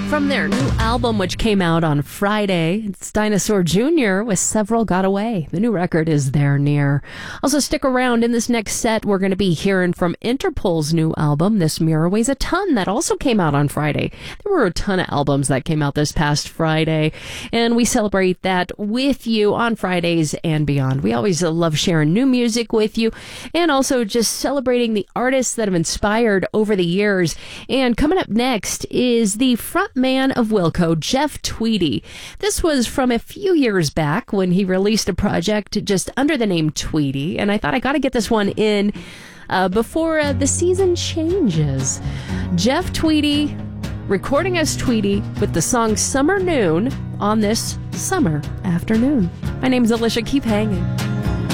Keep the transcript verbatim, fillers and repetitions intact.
From their new album, which came out on Friday, it's Dinosaur Junior with Several Got Away. The new record is There Near. Also, stick around. In this next set, we're going to be hearing from Interpol's new album, This Mirror Weighs a Ton, that also came out on Friday. There were a ton of albums that came out this past Friday, and we celebrate that with you on Fridays and beyond. We always love sharing new music with you, and also just celebrating the artists that have inspired over the years. And coming up next is the front man of Wilco, Jeff Tweedy. This was from a few years back when he released a project just under the name Tweedy, and I thought I got to get this one in uh, before uh, the season changes. Jeff Tweedy recording as Tweedy with the song Summer Noon on this summer afternoon. My name's Alicia. Keep hanging.